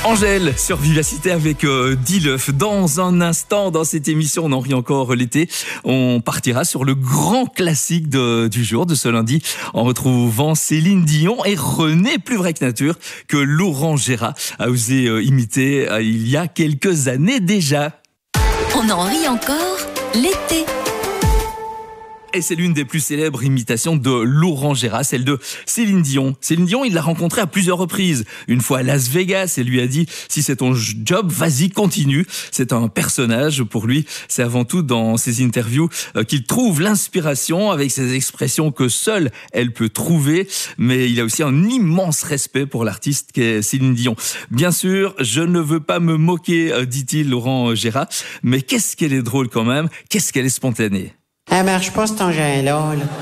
Angèle sur Vivacité avec Dileuf. Dans un instant, dans cette émission, on en rit encore l'été. On partira sur le grand classique du jour, de ce lundi, en retrouvant Céline Dion et René, plus vrai que nature, que Laurent Gérard a osé imiter il y a quelques années déjà. On en rit encore l'été. Et c'est l'une des plus célèbres imitations de Laurent Gérard, celle de Céline Dion. Céline Dion, il l'a rencontrée à plusieurs reprises. Une fois à Las Vegas, et lui a dit « Si c'est ton job, vas-y, continue ». C'est un personnage pour lui. C'est avant tout dans ses interviews qu'il trouve l'inspiration avec ses expressions que seule elle peut trouver. Mais il a aussi un immense respect pour l'artiste qu'est Céline Dion. Bien sûr, je ne veux pas me moquer, dit-il Laurent Gérard. Mais qu'est-ce qu'elle est drôle quand même. Qu'est-ce qu'elle est spontanée. Elle marche pas, cet engin-là. Là.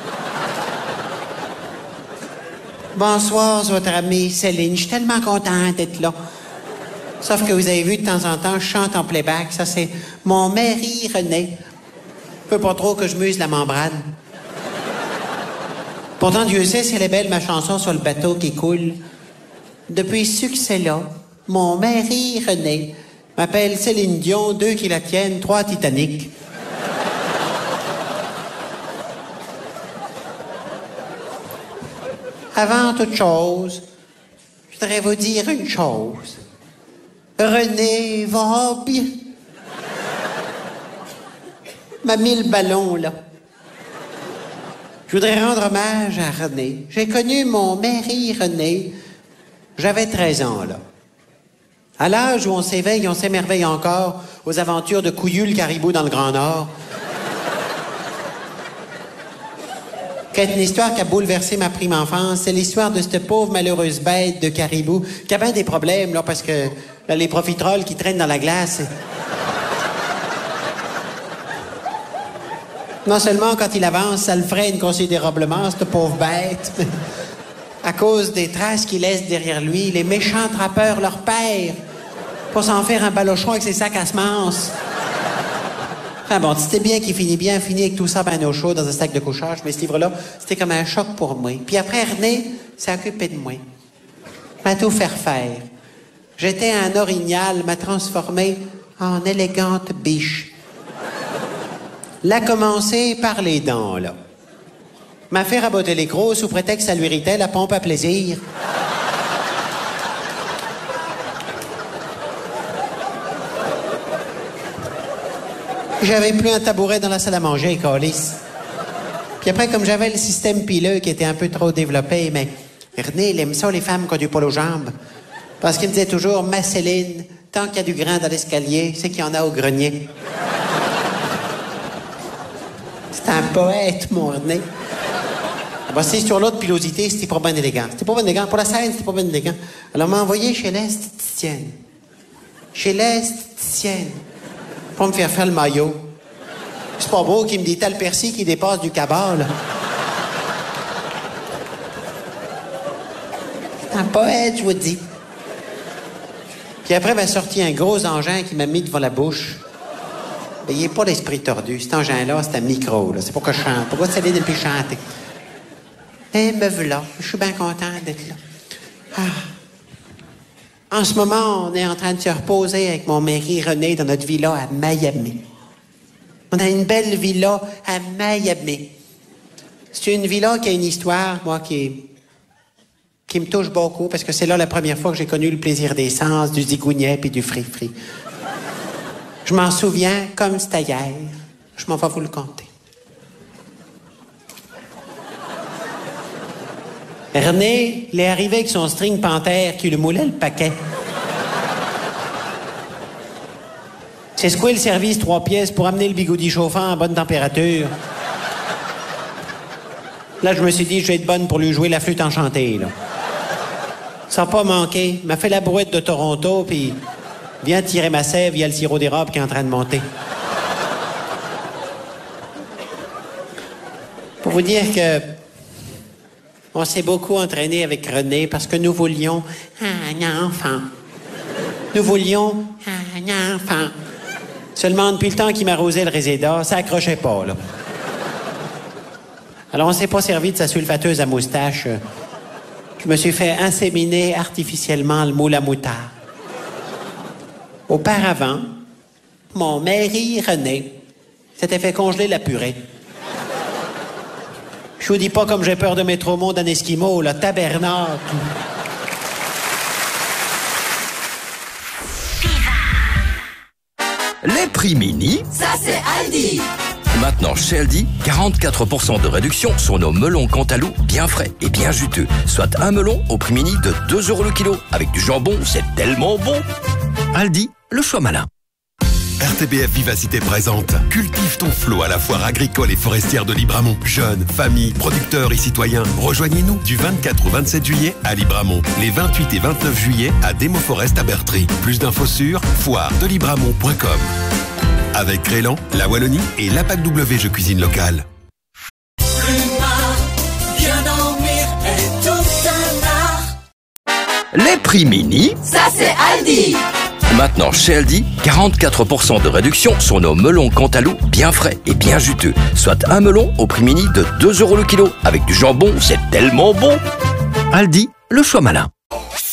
Bonsoir, votre amie Céline. Je suis tellement contente d'être là. Sauf que vous avez vu, de temps en temps, je chante en playback. Ça, c'est mon mari René. Je veux pas trop que je muse la membrane. Pourtant, Dieu sait si elle est belle, ma chanson sur le bateau qui coule. Depuis ce succès-là, mon mari René m'appelle Céline Dion, 2 qui la tiennent, 3 Titanic. Avant toute chose, je voudrais vous dire une chose. René va bien. M'a mis le ballon, là. Je voudrais rendre hommage à René. J'ai connu mon mari René. J'avais 13 ans, là. À l'âge où on s'éveille, on s'émerveille encore aux aventures de Couillu le caribou dans le Grand Nord. C'est une histoire qui a bouleversé ma prime enfance. C'est l'histoire de cette pauvre malheureuse bête de caribou qui a bien des problèmes, là, parce que là, les profiteroles qui traînent dans la glace. Non seulement quand il avance, ça le freine considérablement, cette pauvre bête. À cause des traces qu'il laisse derrière lui, les méchants trappeurs leur pèrent pour s'en faire un balochon avec ses sacs à semences. Enfin bon, c'était bien qu'il finit avec tout ça ben au chaud dans un sac de couchage, mais ce livre-là, c'était comme un choc pour moi. Puis après, René s'est occupé de moi. M'a tout faire faire. J'étais un orignal, m'a transformé en élégante biche. L'a commencé par les dents, là. M'a fait raboter les crocs sous prétexte que ça lui irritait la pompe à plaisir. J'avais plus un tabouret dans la salle à manger, câlisse. Puis après, comme j'avais le système pileux qui était un peu trop développé, mais René, il aime ça, les femmes qui ont du poil aux jambes. Parce qu'il me disait toujours, ma Céline, tant qu'il y a du grain dans l'escalier, c'est qu'il y en a au grenier. C'est un poète, mon René. Bon, c'est sur l'autre pilosité, c'était pas bien élégant. C'était pas bien élégant. Pour la scène, c'était pas bien élégant. Alors, on m'a envoyé chez l'esthéticienne. Chez l'esthéticienne. Pour me faire le maillot. C'est pas beau qu'il me dit tel persil qui dépasse du cabas, là. C'est un poète, je vous dis. Puis après, m'a sorti un gros engin qui m'a mis devant la bouche. Mais il n'est pas l'esprit tordu. Cet engin-là, c'est un micro, là. C'est pour que je chante. Pourquoi Céline ne peut chanter? Et me voilà. Je suis bien contente d'être là. Ah. En ce moment, on est en train de se reposer avec mon mari René dans notre villa à Miami. On a une belle villa à Miami. C'est une villa qui a une histoire, moi, qui me touche beaucoup, parce que c'est là la première fois que j'ai connu le plaisir des sens, du zigouniet puis du fri-fri. Je m'en souviens comme c'était hier. Je m'en vais vous le conter. René, il est arrivé avec son string panthère qui lui moulait le paquet. C'est quoi le service 3 pièces pour amener le bigoudi chauffant à bonne température? Là, je me suis dit, je vais être bonne pour lui jouer la flûte enchantée, là. Ça n'a pas manqué. Il m'a fait la brouette de Toronto, puis vient tirer ma sève, il y a le sirop d'érable qui est en train de monter. Pour vous dire que on s'est beaucoup entraîné avec René parce que nous voulions un enfant. Nous voulions un enfant. Seulement, depuis le temps qu'il m'arrosait le réséda, ça accrochait pas, là. Alors, on s'est pas servi de sa sulfateuse à moustache. Je me suis fait inséminer artificiellement le moule à moutarde. Auparavant, mon mari, René, s'était fait congeler la purée. Je vous dis pas comme j'ai peur de mettre au monde un Esquimau, là, tabernacle. Les prix mini, Ça, c'est Aldi. maintenant chez Aldi, 44% de réduction sur nos melons Cantalou bien frais et bien juteux. Soit un melon au prix mini de 2 € le kilo. Avec du jambon, c'est tellement bon. Aldi, le choix malin. RTBF Vivacité présente Cultive ton flot à la foire agricole et forestière de Libramont. Jeunes, familles, producteurs et citoyens, rejoignez-nous du 24 au 27 juillet à Libramont. Les 28 et 29 juillet à Démoforest à Bertry. Plus d'infos sur foiredelibramont.com. Avec Crélan, la Wallonie et l'APAC W Jeux Cuisine Locale. Bien dormir est tout un art. Les prix mini, Ça, c'est Aldi. maintenant chez Aldi, 44% de réduction sur nos melons Cantalou bien frais et bien juteux. Soit un melon au prix mini de 2 € le kilo. Avec du jambon, c'est tellement bon. Aldi, le choix malin.